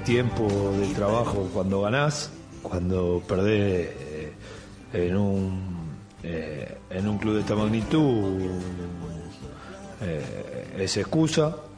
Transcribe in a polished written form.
tiempo del trabajo cuando ganás, cuando perdés en un club de esta magnitud es excusa.